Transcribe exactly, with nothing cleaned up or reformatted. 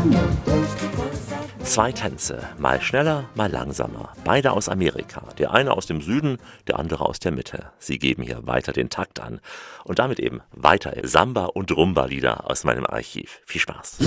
Zwei Tänze, mal schneller, mal langsamer. Beide aus Amerika. Der eine aus dem Süden, der andere aus der Mitte. Sie geben hier weiter den Takt an. Und damit eben weiter Samba- und Rumba-Lieder aus meinem Archiv. Viel Spaß.